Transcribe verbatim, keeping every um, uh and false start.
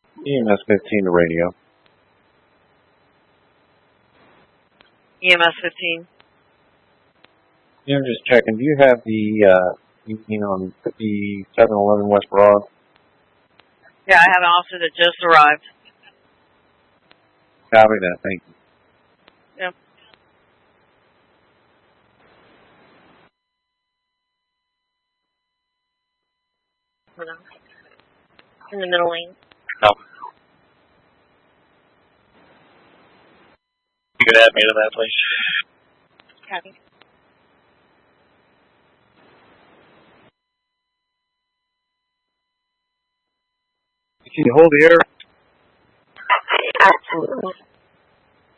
E M S fifteen to radio. E M S fifteen. Yeah, I'm just checking. Do you have the uh, you know, on fifty-seven eleven West Broad? Yeah, I have an officer that just arrived. Copy that. Thank you. Yep. In the middle lane. No. You could add me to that, please. Copy. Can you hold the air? Absolutely.